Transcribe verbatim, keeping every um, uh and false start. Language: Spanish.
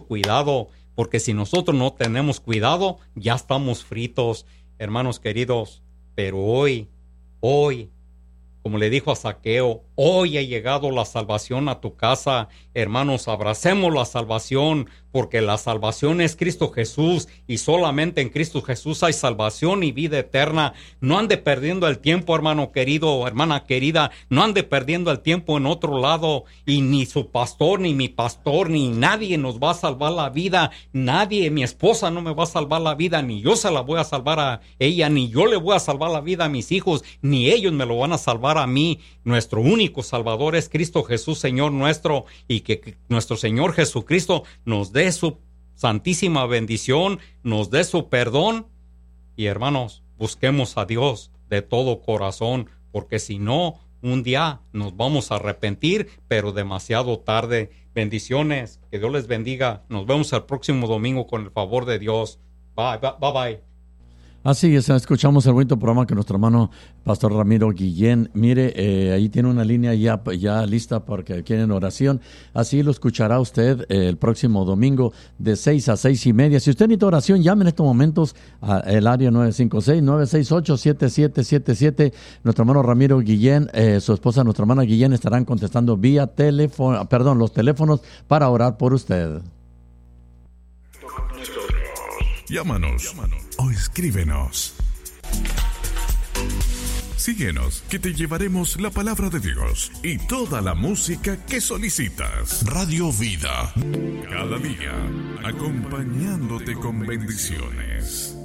cuidado, porque si nosotros no tenemos cuidado, ya estamos fritos, hermanos queridos. Pero hoy, hoy, como le dijo a Zaqueo, hoy ha llegado la salvación a tu casa. Hermanos, abracemos la salvación, porque la salvación es Cristo Jesús, y solamente en Cristo Jesús hay salvación y vida eterna. No ande perdiendo el tiempo, hermano querido, hermana querida, no ande perdiendo el tiempo en otro lado, y ni su pastor, ni mi pastor, ni nadie nos va a salvar la vida. Nadie, mi esposa no me va a salvar la vida, ni yo se la voy a salvar a ella, ni yo le voy a salvar la vida a mis hijos, ni ellos me lo van a salvar a mí. Nuestro único Salvador es Cristo Jesús, Señor nuestro, y que nuestro Señor Jesucristo nos dé su santísima bendición, nos dé su perdón. Y hermanos, busquemos a Dios de todo corazón, porque si no, un día nos vamos a arrepentir, pero demasiado tarde. Bendiciones, que Dios les bendiga. Nos vemos el próximo domingo con el favor de Dios. Bye, bye, bye. bye. Así es, escuchamos el bonito programa que nuestro hermano Pastor Ramiro Guillén, mire, eh, ahí tiene una línea ya, ya lista porque quieren oración, así lo escuchará usted eh, el próximo domingo de seis a seis y media. Si usted necesita oración, llame en estos momentos al área nueve cinco seis, nueve seis ocho, siete siete siete siete. Nuestro hermano Ramiro Guillén, eh, su esposa, nuestra hermana Guillén, estarán contestando vía teléfono, perdón, los teléfonos para orar por usted. Llámanos, Llámanos o escríbenos. Síguenos, que te llevaremos la palabra de Dios y toda la música que solicitas. Radio Vida, cada día acompañándote con bendiciones.